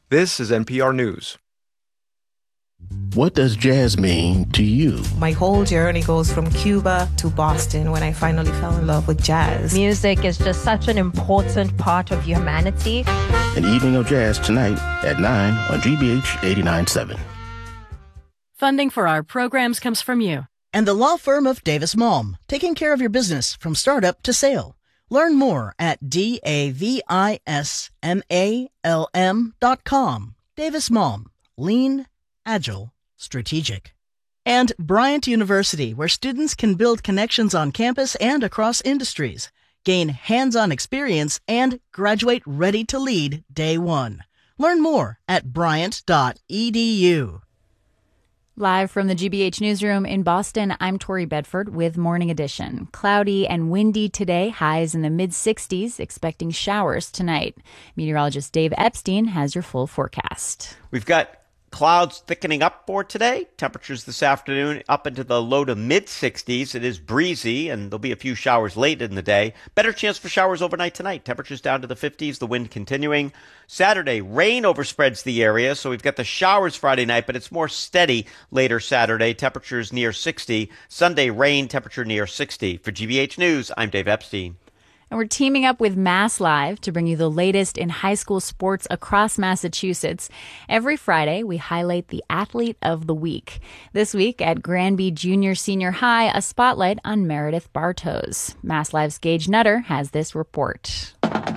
This is NPR News. What does jazz mean to you? My whole journey goes from Cuba to Boston when I finally fell in love with jazz. Music is just such an important part of humanity. An evening of jazz tonight at 9 on GBH 89.7. Funding for our programs comes from you. And the law firm of Davis Malm, taking care of your business from startup to sale. Learn more at davismalm.com. Davis Malm. Lean, agile, strategic. And Bryant University, where students can build connections on campus and across industries, gain hands-on experience, and graduate ready to lead day one. Learn more at bryant.edu. Live from the GBH newsroom in Boston, I'm Tori Bedford with Morning Edition. Cloudy and windy today, highs in the mid-60s, expecting showers tonight. Meteorologist Dave Epstein has your full forecast. We've got clouds thickening up for today. Temperatures this afternoon up into the low to mid-60s. It is breezy, and there'll be a few showers late in the day. Better chance for showers overnight tonight. Temperatures down to the 50s, the wind continuing. Saturday, rain overspreads the area, so we've got the showers Friday night, but it's more steady later Saturday. Temperatures near 60. Sunday, rain, temperature near 60. For GBH News, I'm Dave Epstein. And we're teaming up with Mass Live to bring you the latest in high school sports across Massachusetts. Every Friday, we highlight the athlete of the week. This week at Granby Junior Senior High, a spotlight on Meredith Bartos. Mass Live's Gage Nutter has this report.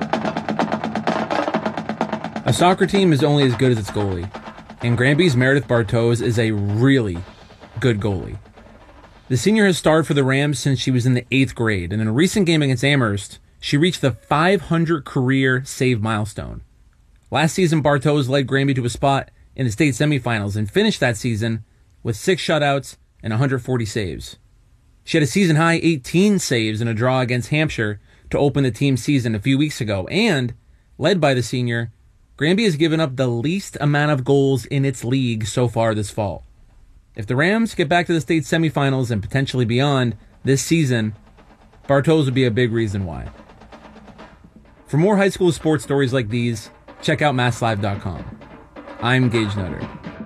A soccer team is only as good as its goalie, and Granby's Meredith Bartos is a really good goalie. The senior has starred for the Rams since she was in the 8th grade, and in a recent game against Amherst, she reached the 500 career save milestone. Last season, Bartos led Granby to a spot in the state semifinals and finished that season with 6 shutouts and 140 saves. She had a season-high 18 saves in a draw against Hampshire to open the team's season a few weeks ago, and, led by the senior, Granby has given up the least amount of goals in its league so far this fall. If the Rams get back to the state semifinals and potentially beyond this season, Bartos would be a big reason why. For more high school sports stories like these, check out masslive.com. I'm Gage Nutter.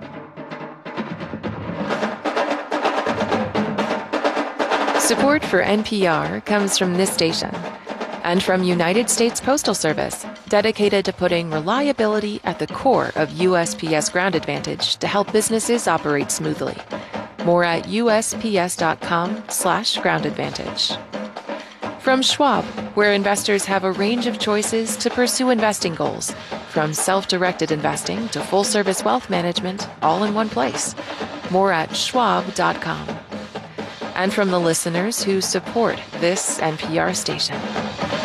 Support for NPR comes from this station and from United States Postal Service, dedicated to putting reliability at the core of USPS Ground Advantage to help businesses operate smoothly. More at usps.com/ground advantage. From Schwab, where investors have a range of choices to pursue investing goals, from self-directed investing to full-service wealth management, all in one place. More at schwab.com. And from the listeners who support this NPR station.